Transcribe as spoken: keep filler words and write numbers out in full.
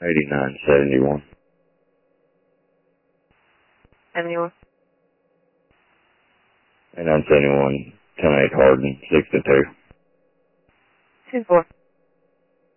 eighty-nine seventy-one. seventy-one. eighty-nine seventy-one, ten eight Hardin, six to two. two four.